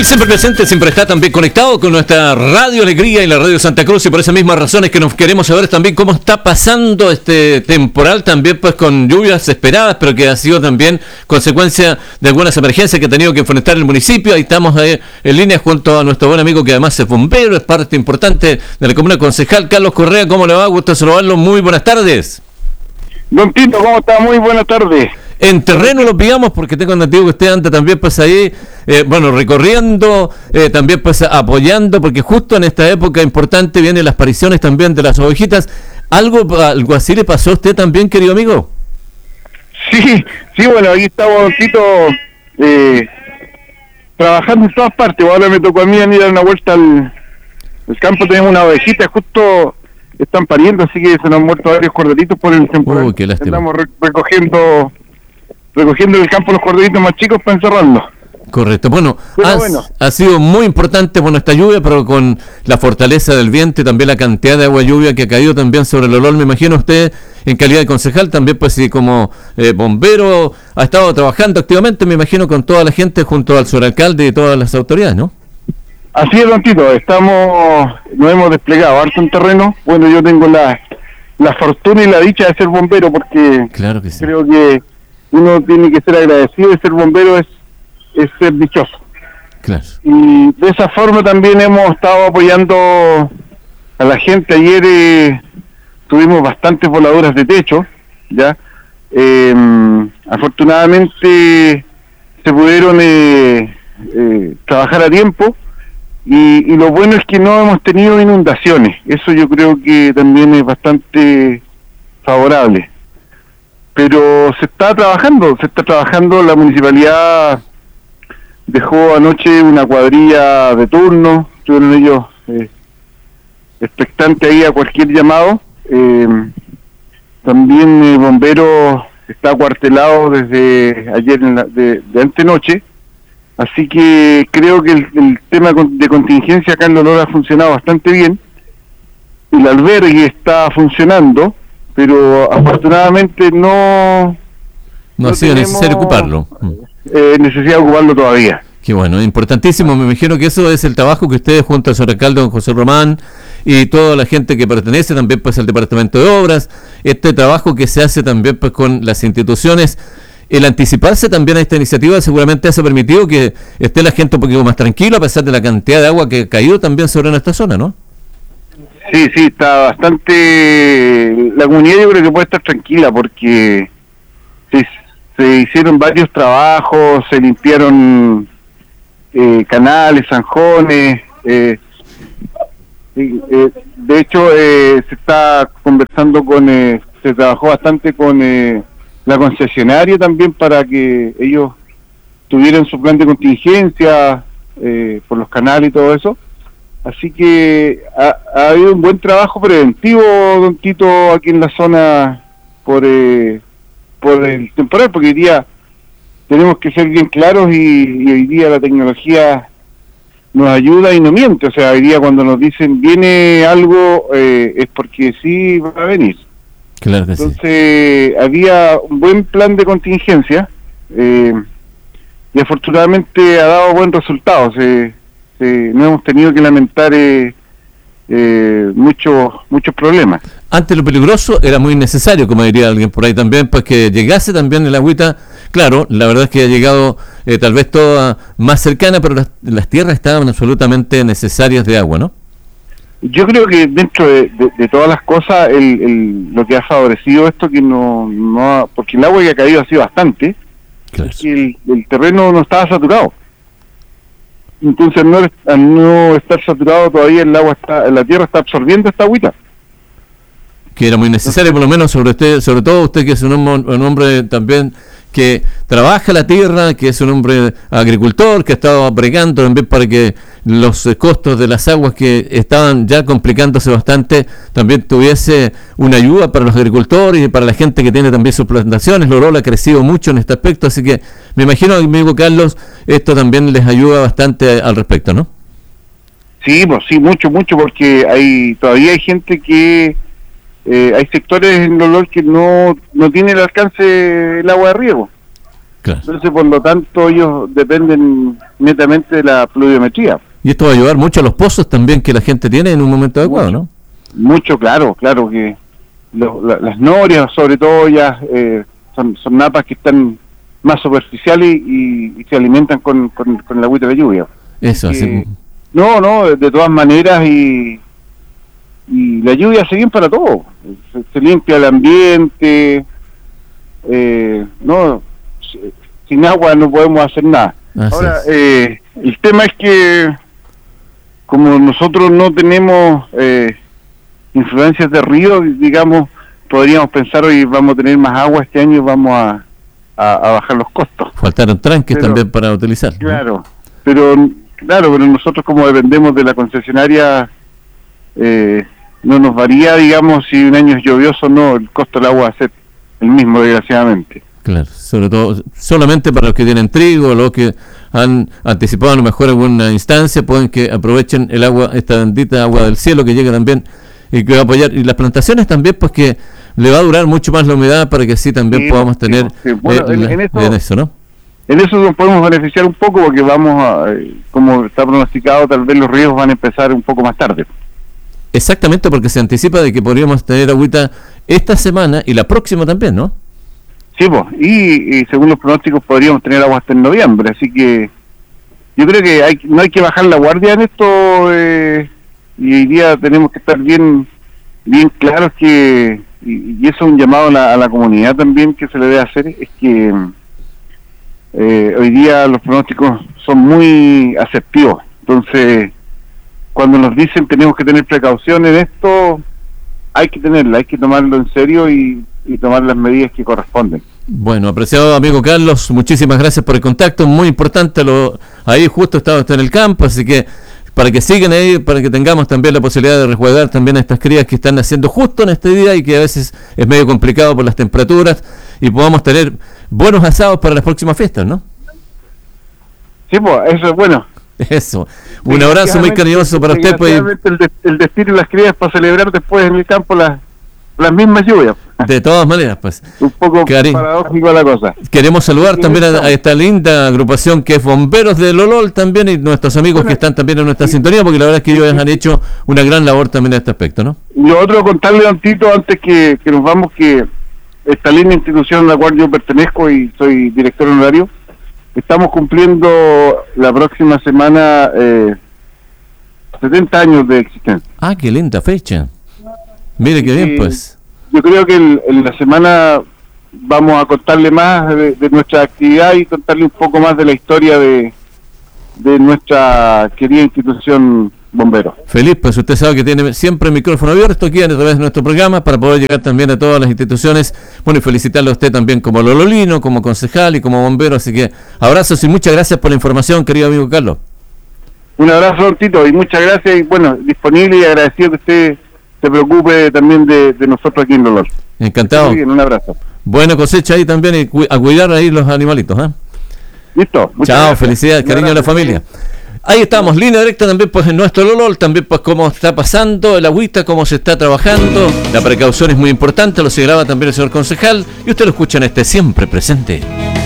Él siempre presente, siempre está también conectado con nuestra Radio Alegría y la Radio Santa Cruz, y por esas mismas razones que nos queremos saber también cómo está pasando este temporal, también pues con lluvias esperadas, pero que ha sido también consecuencia de algunas emergencias que ha tenido que enfrentar el municipio. Ahí estamos en línea junto a nuestro buen amigo que además es bombero, es parte importante de la comuna, concejal Carlos Correa. ¿Cómo le va? Gusto saludarlo, muy buenas tardes. Don Tito, ¿cómo está? Muy buenas tardes. En terreno lo pillamos porque tengo entendido que usted anda también pues ahí, recorriendo, también pues apoyando, porque justo en esta época importante vienen las apariciones también de las ovejitas. ¿Algo así le pasó a usted también, querido amigo? Sí, bueno, aquí estamos, Don Tito, trabajando en todas partes. Ahora me tocó a mí ir a dar una vuelta al campo, tenemos una ovejita, justo están pariendo, así que se nos han muerto varios corderitos por el temporal. Uy, qué lástima. Estamos recogiendo en el campo los corderitos más chicos para encerrarlos. Correcto. Bueno, ha sido muy importante esta lluvia, pero con la fortaleza del viento y también la cantidad de agua lluvia que ha caído también sobre el olor, me imagino usted en calidad de concejal, también pues sí, como bombero, ha estado trabajando activamente, me imagino, con toda la gente junto al subalcalde y todas las autoridades, ¿no? Así es, Don Tito, nos hemos desplegado harto en terreno. Bueno, yo tengo la fortuna y la dicha de ser bombero, porque claro que sí. Creo que uno tiene que ser agradecido, de ser bombero es ser dichoso. Claro. Y de esa forma también hemos estado apoyando a la gente. Ayer tuvimos bastantes voladuras de techo, ya. Afortunadamente se pudieron trabajar a tiempo, y lo bueno es que no hemos tenido inundaciones. Eso yo creo que también es bastante favorable. Pero se está trabajando, la municipalidad dejó anoche una cuadrilla de turno, estuvieron ellos expectantes ahí a cualquier llamado. También Bomberos está acuartelado desde ayer de antenoche, así que creo que el tema de contingencia acá en Lolor ha funcionado bastante bien. El albergue está funcionando, pero afortunadamente no ha sido necesario ocuparlo. Necesidad de ocuparlo todavía. Qué bueno, importantísimo. Me imagino que eso es el trabajo que ustedes junto al alcalde don José Román y toda la gente que pertenece también pues al departamento de obras, este trabajo que se hace también pues con las instituciones, el anticiparse también a esta iniciativa seguramente ha permitido que esté la gente un poquito más tranquila a pesar de la cantidad de agua que ha caído también sobre nuestra zona, ¿no? Sí, está bastante... La comunidad yo creo que puede estar tranquila porque se hicieron varios trabajos, se limpiaron canales, zanjones. De hecho, se está conversando se trabajó bastante con la concesionaria también para que ellos tuvieran su plan de contingencia por los canales y todo eso. Así que ha habido un buen trabajo preventivo, Don Tito, aquí en la zona por el temporal, porque hoy día tenemos que ser bien claros y hoy día la tecnología nos ayuda y no miente. O sea, hoy día cuando nos dicen viene algo es porque sí va a venir. Claro que entonces, había un buen plan de contingencia y afortunadamente ha dado buen resultado. No hemos tenido que lamentar muchos problemas. Antes lo peligroso era muy necesario, como diría alguien por ahí también, pues que llegase también el agüita. Claro, la verdad es que ha llegado tal vez toda más cercana, pero las tierras estaban absolutamente necesarias de agua, ¿no? Yo creo que dentro de todas las cosas, lo que ha favorecido esto, que porque el agua que ha caído ha sido bastante, claro. Es que el terreno no estaba saturado. Entonces, al no estar saturado todavía, la tierra está absorbiendo esta agüita. Que era muy necesario, por lo menos sobre todo usted que es un hombre también que trabaja la tierra, que es un hombre agricultor, que ha estado bregando también para que los costos de las aguas que estaban ya complicándose bastante, también tuviese una ayuda para los agricultores y para la gente que tiene también sus plantaciones. Lorol ha crecido mucho en este aspecto, así que me imagino, amigo Carlos, esto también les ayuda bastante al respecto, ¿no? Sí, pues sí, mucho, porque todavía hay gente que hay sectores en Lolor que no tiene el alcance el agua de riego. Claro. Entonces, por lo tanto, ellos dependen netamente de la pluviometría. Y esto va a ayudar mucho a los pozos también que la gente tiene en un momento adecuado, ¿no? Mucho, claro que las norias, sobre todo, ya son napas que están más superficiales y se alimentan con el agüita de lluvia. Eso, así. No, de todas maneras, y la lluvia hace bien para todo. Se limpia el ambiente, sin agua no podemos hacer nada. Ahora, el tema es que como nosotros no tenemos influencias de río, digamos, podríamos pensar hoy vamos a tener más agua este año y vamos a bajar los costos. Faltaron tranques también para utilizar. Claro, pero nosotros como dependemos de la concesionaria, no nos varía, digamos, si un año es lluvioso o no, el costo del agua va a ser el mismo, desgraciadamente. Claro, sobre todo, solamente para los que tienen trigo, los que han anticipado a lo mejor alguna instancia, pueden que aprovechen el agua, esta bendita agua del cielo que llega también y que va a apoyar, y las plantaciones también, pues que le va a durar mucho más la humedad para que así también podamos tener Bueno, en eso, ¿no? En eso nos podemos beneficiar un poco porque como está pronosticado, tal vez los ríos van a empezar un poco más tarde. Exactamente, porque se anticipa de que podríamos tener agüita esta semana y la próxima también, ¿no? Sí, pues, y según los pronósticos podríamos tener agua hasta en noviembre, así que yo creo que no hay que bajar la guardia en esto, y hoy día tenemos que estar bien claros que, y eso es un llamado a la comunidad también que se le debe hacer, es que hoy día los pronósticos son muy asertivos, entonces cuando nos dicen tenemos que tener precaución en esto, hay que tenerla, hay que tomarlo en serio y tomar las medidas que corresponden. Bueno, apreciado amigo Carlos, muchísimas gracias por el contacto, muy importante, ahí justo estaba usted en el campo, así que para que sigan ahí, para que tengamos también la posibilidad de resguardar también a estas crías que están naciendo justo en este día y que a veces es medio complicado por las temperaturas, y podamos tener buenos asados para las próximas fiestas, ¿no? Sí, pues, eso es bueno. Eso, un abrazo muy cariñoso para usted. Pues, el destino de las crías para celebrar después en el campo las mismas lluvias. De todas maneras, pues. Un poco paradójico la cosa. Queremos saludar también a esta linda agrupación que es Bomberos de Lolol también, y nuestros amigos que están también en nuestra sintonía, porque la verdad es que ellos han hecho una gran labor también en este aspecto, ¿no? Y lo otro, contarle a Tito, antes que nos vamos, que esta linda institución a la cual yo pertenezco y soy director honorario, estamos cumpliendo la próxima semana 70 años de existencia. Ah, qué linda fecha. Mire qué bien, pues. Yo creo que en la semana vamos a contarle más de nuestra actividad y contarle un poco más de la historia de nuestra querida institución Bomberos. Feliz, pues usted sabe que tiene siempre el micrófono abierto aquí a través de nuestro programa para poder llegar también a todas las instituciones. Bueno, y felicitarle a usted también como lololino, como concejal y como bombero. Así que abrazos y muchas gracias por la información, querido amigo Carlos. Un abrazo, don Tito, y muchas gracias. Y bueno, disponible y agradecido que usted se preocupe también de nosotros aquí en Lolol. Encantado. Muy bien, un abrazo. Buena cosecha ahí también y a cuidar ahí los animalitos. Listo. Chao, gracias. Felicidades, cariño a la familia. Ahí estamos, línea directa también pues en nuestro Lolol, también pues cómo está pasando el agüita, cómo se está trabajando, la precaución es muy importante, lo señalaba también el señor concejal, y usted lo escucha en este Siempre Presente.